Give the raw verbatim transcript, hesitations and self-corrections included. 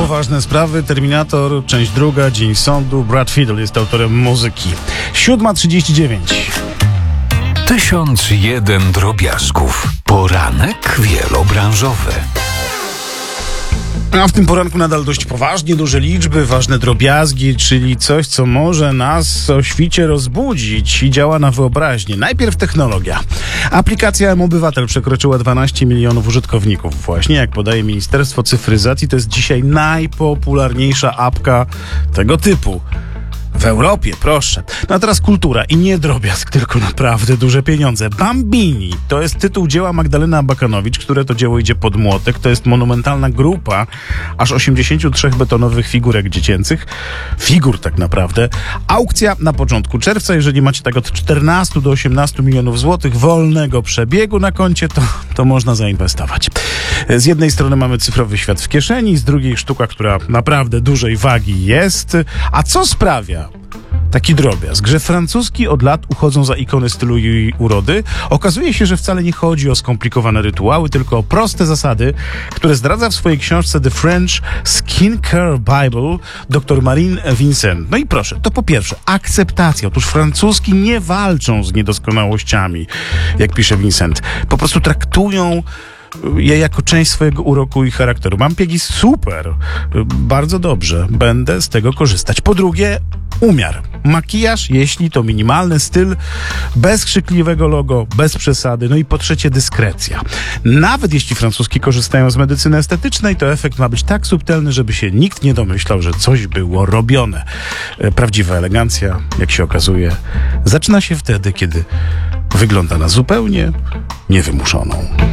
Poważne sprawy, Terminator, część druga, Dzień Sądu. Brad Fiedel jest autorem muzyki. siódma trzydzieści dziewięć. Tysiąc jeden drobiazgów. Poranek wielobranżowy. A w tym poranku nadal dość poważnie, duże liczby, ważne drobiazgi, czyli coś, co może nas o świcie rozbudzić i działa na wyobraźnię. Najpierw technologia. Aplikacja M-Obywatel przekroczyła dwanaście milionów użytkowników. Właśnie, jak podaje Ministerstwo Cyfryzacji, to jest dzisiaj najpopularniejsza apka tego typu. W Europie, proszę. No a teraz kultura i nie drobiazg, tylko naprawdę duże pieniądze. Bambini to jest tytuł dzieła Magdaleny Abakanowicz, które to dzieło idzie pod młotek. To jest monumentalna grupa aż osiemdziesięciu trzech betonowych figurek dziecięcych. Figur tak naprawdę. Aukcja na początku czerwca. Jeżeli macie tak od czternastu do osiemnastu milionów złotych wolnego przebiegu na koncie, to, to można zainwestować. Z jednej strony mamy cyfrowy świat w kieszeni, z drugiej sztuka, która naprawdę dużej wagi jest. A co sprawia taki drobiazg, że francuski od lat uchodzą za ikony stylu i urody? Okazuje się, że wcale nie chodzi o skomplikowane rytuały, tylko o proste zasady, które zdradza w swojej książce The French Skin Care Bible dr Marine Vincent. No i proszę, to po pierwsze, akceptacja. Otóż francuski nie walczą z niedoskonałościami, jak pisze Vincent. Po prostu traktują je jako część swojego uroku i charakteru. Mam piegi super, bardzo dobrze, będę z tego korzystać. Po drugie, umiar. Makijaż, jeśli to minimalny styl, bez krzykliwego logo, bez przesady. No i po trzecie, dyskrecja. Nawet jeśli francuski korzystają z medycyny estetycznej, to efekt ma być tak subtelny, żeby się nikt nie domyślał, że coś było robione. Prawdziwa elegancja, jak się okazuje, zaczyna się wtedy, kiedy wygląda na zupełnie niewymuszoną.